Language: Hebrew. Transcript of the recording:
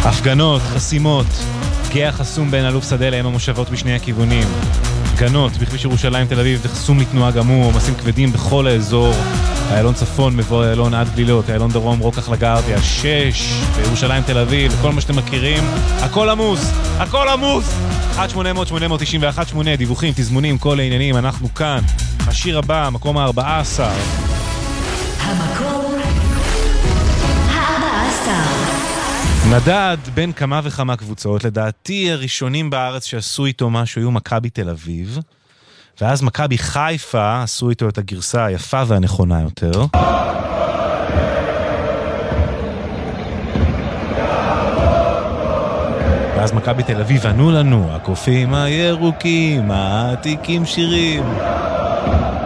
הפגנות, חסימות, גאה חסום בין אלוף שדה להם המושבות בשני הכיוונים. הפגנות בכביש ירושלים תל אביב וחסום לתנועה גם הוא, עומסים כבדים בכל האזור. איילון צפון, מבוא איילון עד גלילות, איילון דרום, רוקח לגרדיה, 6 בירושלים תל אביב, וכל מה שאתם מכירים, הכל עמוס, הכל עמוס. 1-800-891-8, דיווחים, תזמונים, כל העניינים, אנחנו כאן. השיר הבא, מקום ה-14. המקום ה-14. נדד בין כמה וכמה קבוצות, לדעתי הראשונים בארץ שעשו איתו משהו היו מכבי תל אביב, ואז מכבי חיפה עשו איתו את הגרסה היפה והנכונה יותר. ואז מכבי תל אביב ענו לנו, הקופים הירוקים, העתיקים שירים.